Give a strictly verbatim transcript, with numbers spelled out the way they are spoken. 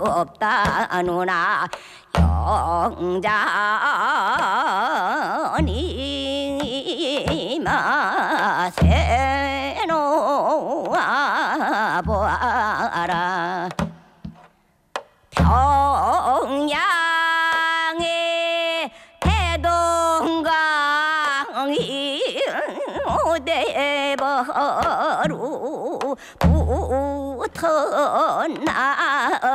없다누나 영자니 마세 놓아 보아라. 평양의 대동강이 대버루 붙었나